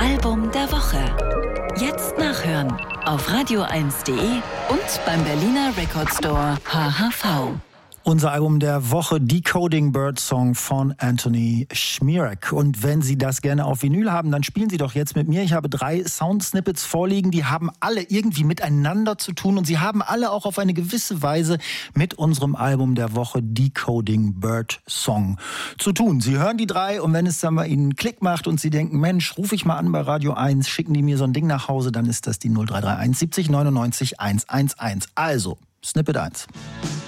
Album der Woche. Jetzt nachhören auf radio1.de und beim Berliner Record Store HHV. Unser Album der Woche, Decoding Bird Song von Anthony Szmierek. Und wenn Sie das gerne auf Vinyl haben, dann spielen Sie doch jetzt mit mir. Ich habe 3 Soundsnippets vorliegen, die haben alle irgendwie miteinander zu tun und sie haben alle auch auf eine gewisse Weise mit unserem Album der Woche, Decoding Bird Song, zu tun. Sie hören die 3 und wenn es dann bei Ihnen Klick macht und Sie denken, Mensch, rufe ich mal an bei Radio 1, schicken die mir so ein Ding nach Hause, dann ist das die 0331 70 99 111. Also, Snippet 1.